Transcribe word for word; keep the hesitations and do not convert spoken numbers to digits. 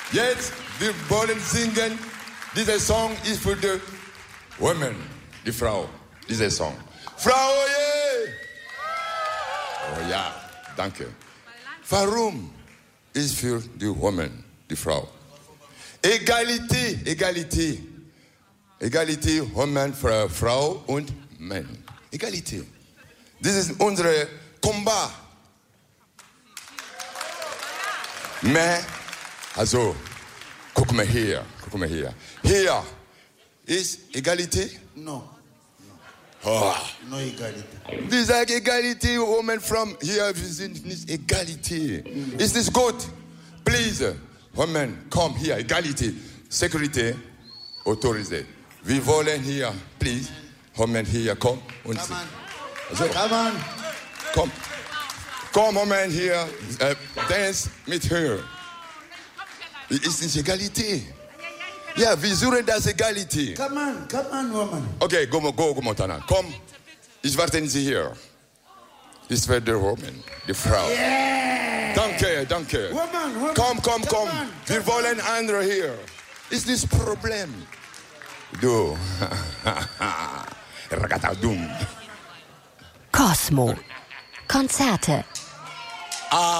Jetzt, wir wollen singen. Dieser Song ist für die Women, die Frau. Dieser Song. Frau, yeah! Oh ja, danke. Warum ist für die Women, die Frau? Egalité, Egalité. Egalité, Women, Frau und Mann. Egalité. Das ist unser Combat. Mais, also, guck mal hier, guck mal hier. Hier ist Egalité? No. Oh. No Egalité. Wir sagen Egalité, Women from hier, wir sind nicht Egalité. Mm. Ist das gut? Please, Women, komm hier, Egalité. Security, autorisé. Wir wollen hier, please, Women hier, komm. Und Come on. also, Come on. komm. Komm, Women hier, äh, dance mit her. Ist nicht Egalité. Ja, wir suchen das Egalité. Come on, come on, woman. Okay, go, go, go, Montana. Komm, ich warte Sie hier. Das wird der Woman, die Frau. Yeah. Danke, danke. Woman, woman. Komm, komm, komm. On, Wir wollen andere hier. Ist das Problem? Du. Ragatadum. Cosmo. Konzerte.